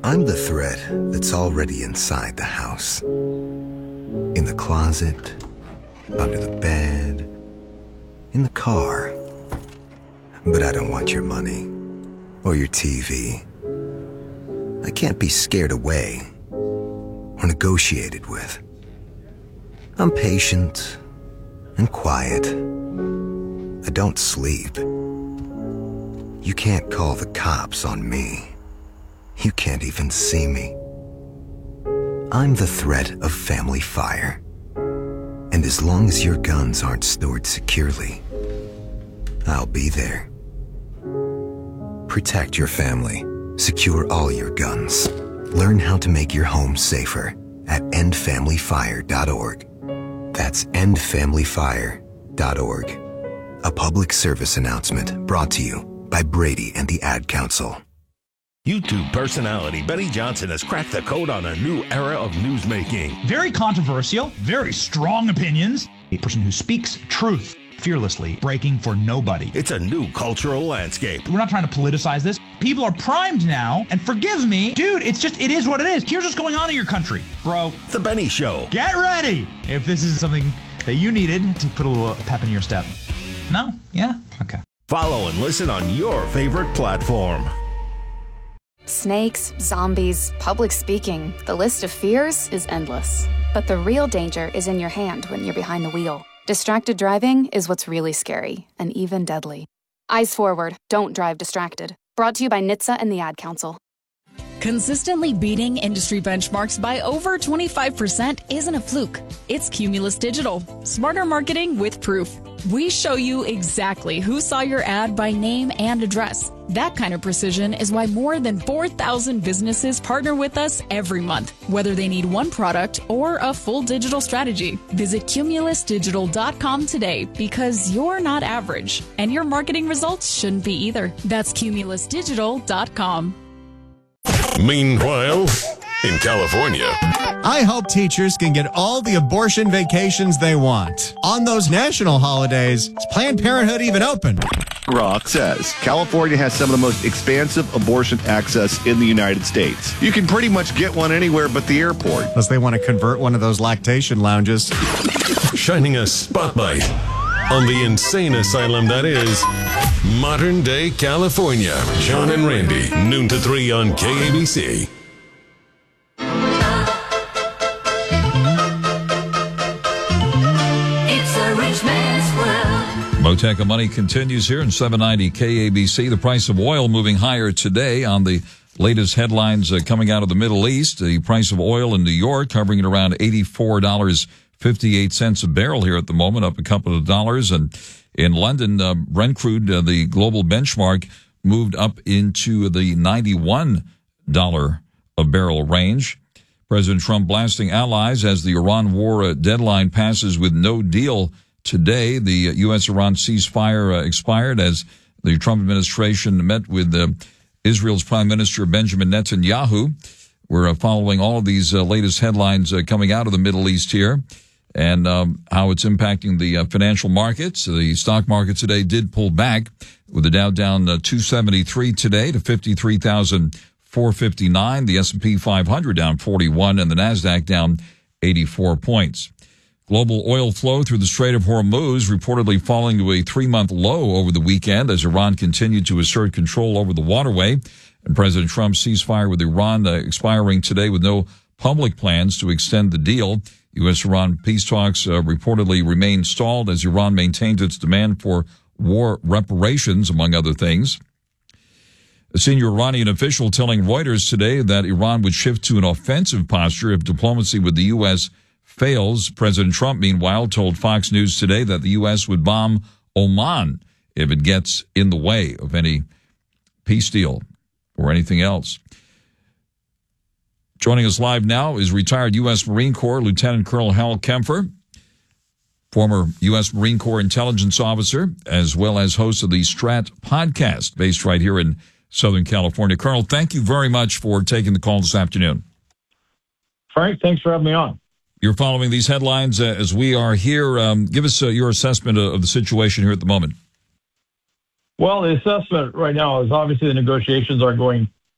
I'm the thread that's already inside the house. In the closet, under the bed, in the car. But I don't want your money or your TV. I can't be scared away or negotiated with. I'm patient and quiet. I don't sleep. You can't call the cops on me. You can't even see me. I'm the threat of family fire. And as long as your guns aren't stored securely, I'll be there. Protect your family. Secure all your guns. Learn how to make your home safer at endfamilyfire.org. That's endfamilyfire.org. A public service announcement brought to you by Brady and the Ad Council. YouTube personality Benny Johnson has cracked the code on a new era of newsmaking. Very controversial, very strong opinions. A person who speaks truth fearlessly, breaking for nobody. It's a new cultural landscape. We're not trying to politicize this. People are primed now, and forgive me, dude, it is what it is. Here's what's going on in your country, bro. The Benny Show. Get ready if this is something that you needed to put a little pep in your step. No? Yeah? Okay. Follow and listen on your favorite platform. Snakes, zombies, public speaking. The list of fears is endless. But the real danger is in your hand when you're behind the wheel. Distracted driving is what's really scary and even deadly. Eyes forward. Don't drive distracted. Brought to you by NHTSA and the Ad Council. Consistently beating industry benchmarks by over 25% isn't a fluke. It's Cumulus Digital. Smarter marketing with proof. We show you exactly who saw your ad by name and address. That kind of precision is why more than 4,000 businesses partner with us every month, whether they need one product or a full digital strategy. Visit cumulusdigital.com today because you're not average, and your marketing results shouldn't be either. That's cumulusdigital.com. Meanwhile, in California, I hope teachers can get all the abortion vacations they want. On those national holidays, is Planned Parenthood even open? Rock says California has some of the most expansive abortion access in the United States. You can pretty much get one anywhere but the airport. Unless they want to convert one of those lactation lounges. shining a spotlight on the insane asylum that is modern day California. John and Randy, noon to 3 on KABC. Motec Money continues here in 790 KABC. The price of oil moving higher today on the latest headlines coming out of the Middle East. The price of oil in New York hovering at around $84.58 a barrel here at the moment, up a couple of dollars. And in London, Brent crude, the global benchmark, moved up into the $91 a barrel range. President Trump blasting allies as the Iran war deadline passes with no deal today. The U.S.-Iran ceasefire expired as the Trump administration met with Israel's Prime Minister Benjamin Netanyahu. We're following all of these latest headlines coming out of the Middle East here and how it's impacting the financial markets. The stock market today did pull back with the Dow down 273 today to 53,459. The S&P 500 down 41 and the NASDAQ down 84 points. Global oil flow through the Strait of Hormuz reportedly falling to a 3-month low over the weekend as Iran continued to assert control over the waterway. And President Trump's ceasefire with Iran expiring today with no public plans to extend the deal. U.S.-Iran peace talks reportedly remain stalled as Iran maintains its demand for war reparations, among other things. A senior Iranian official telling Reuters today that Iran would shift to an offensive posture if diplomacy with the U.S. fails. President Trump, meanwhile, told Fox News today that the U.S. would bomb Oman if it gets in the way of any peace deal or anything else. Joining us live now is retired U.S. Marine Corps Lieutenant Colonel Hal Kempfer, former U.S. Marine Corps intelligence officer, as well as host of the Strat podcast based right here in Southern California. Colonel, thank you very much for taking the call this afternoon. Frank, thanks for having me on. You're following these headlines as we are here. Give us your assessment of the situation here at the moment. Well, the assessment right now is obviously the negotiations are going